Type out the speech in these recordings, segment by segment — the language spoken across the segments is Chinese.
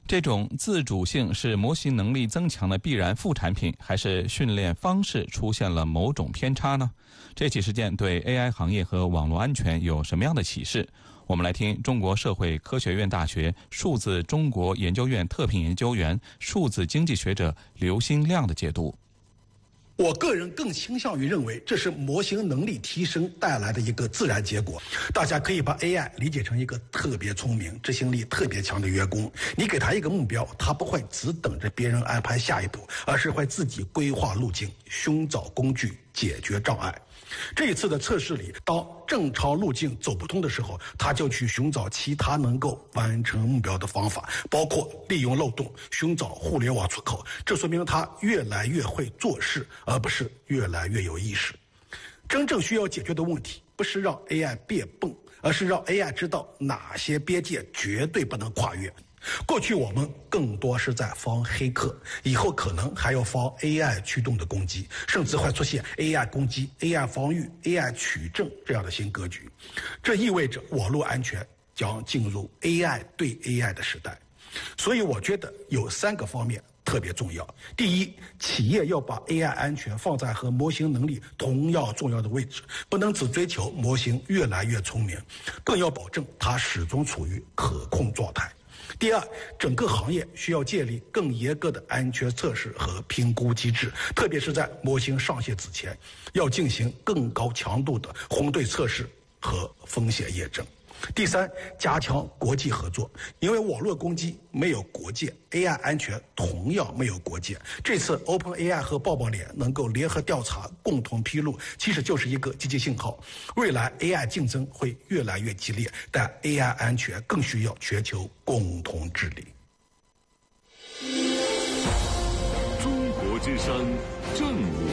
这种自主性是模型能力增强的必然副产品，还是训练方式出现了某种偏差呢？这起事件对 AI 行业和网络安全有什么样的启示？我们来听中国社会科学院大学数字中国研究院特聘研究员、数字经济学者刘新亮的解读。 我个人更倾向于认为，这是模型能力提升带来的一个自然结果。大家可以把 AI 理解成一个特别聪明、执行力特别强的员工。你给他一个目标，他不会只等着别人安排下一步，而是会自己规划路径，寻找工具，解决障碍。这一次的测试里，当正常路径走不通的时候，他就去寻找其他能够完成目标的方法，包括利用漏洞，寻找互联网出口。这说明他越来越会做事，而不是越来越有意识。真正需要解决的问题，不是让 AI 变笨，而是让 AI 知道哪些边界绝对不能跨越。过去我们更多是在防黑客，以后可能还要防 AI 驱动的攻击，甚至会出现 AI 攻击、AI 防御、AI 取证这样的新格局。这意味着网络安全将进入 AI 对 AI 的时代。所以我觉得有3个方面特别重要。第一，企业要把 AI 安全放在和模型能力同样重要的位置，不能只追求模型越来越聪明，更要保证它始终处于可控状态。第二，整个行业需要建立更严格的安全测试和评估机制，特别是在模型上线之前，要进行更高强度的红队测试和风险验证。第三，加强国际合作，因为网络攻击没有国界， AI 安全同样没有国界。这次 OpenAI 和抱抱脸能够联合调查、共同披露，其实就是一个积极信号。未来 AI 竞争会越来越激烈，但 AI 安全更需要全球共同治理。 中国之声正午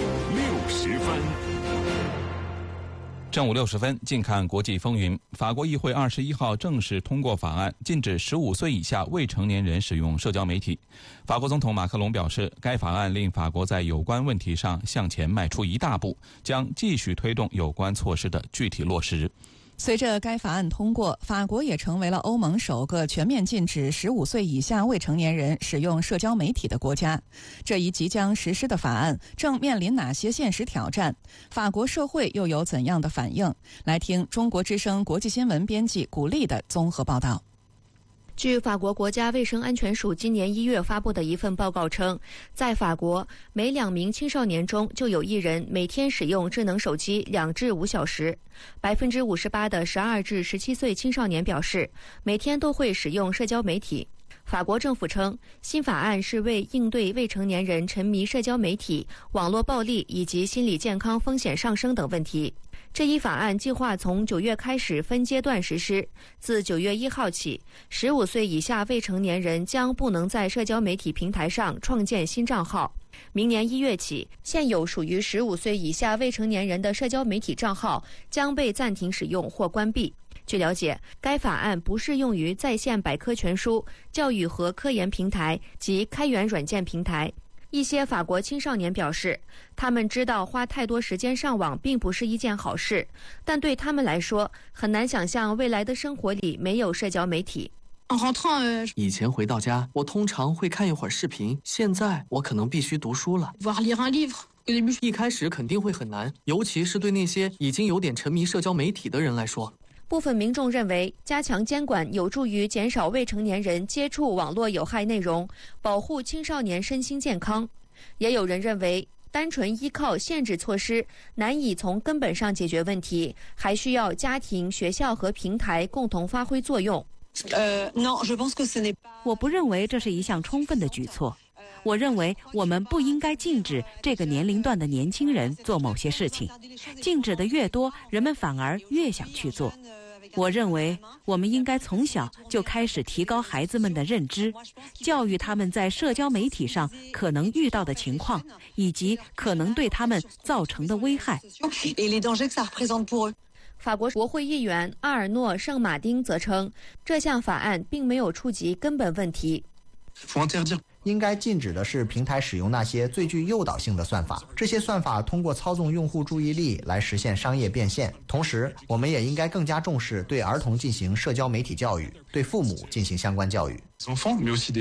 60分。 正午60分，近看国际风云。法国议会21号正式通过法案，禁止15岁以下未成年人使用社交媒体。法国总统马克龙表示，该法案令法国在有关问题上向前迈出一大步，将继续推动有关措施的具体落实。 随着该法案通过，法国也成为了欧盟首个全面禁止15岁以下未成年人使用社交媒体的国家。这一即将实施的法案正面临哪些现实挑战？法国社会又有怎样的反应？来听中国之声国际新闻编辑古丽的综合报道。 据法国国家卫生安全署今年1月发布的一份报告称，在法国每2名青少年中就有1人每天使用智能手机2至5小时。58%的12至17岁青少年表示，每天都会使用社交媒体。法国政府称，新法案是为应对未成年人沉迷社交媒体、网络暴力以及心理健康风险上升等问题。这一法案计划从9月开始分阶段实施，自9月1号起，15岁以下未成年人将不能在社交媒体平台上创建新账号。明年1月起，现有属于15岁以下未成年人的社交媒体账号将被暂停使用或关闭。据了解，该法案不适用于在线百科全书、教育和科研平台及开源软件平台。一些法国青少年表示，他们知道花太多时间上网并不是一件好事，但对他们来说，很难想象未来的生活里没有社交媒体。 以前回到家，我通常会看一会儿视频，现在我可能必须读书了。一开始肯定会很难，尤其是对那些已经有点沉迷社交媒体的人来说。 部分民众认为，加强监管有助于减少未成年人接触网络有害内容，保护青少年身心健康。也有人认为，单纯依靠限制措施难以从根本上解决问题，还需要家庭、学校和平台共同发挥作用。 我不认为这是一项充分的举措。我认为我们不应该禁止这个年龄段的年轻人做某些事情，禁止的越多，人们反而越想去做。我认为我们应该从小就开始提高孩子们的认知，教育他们在社交媒体上可能遇到的情况，以及可能对他们造成的危害。 法国国会议员阿尔诺·圣马丁则称，这项法案并没有触及根本问题。 应该禁止的是平台使用那些最具诱导性的算法，这些算法通过操纵用户注意力来实现商业变现。同时，我们也应该更加重视对儿童进行社交媒体教育，对父母进行相关教育。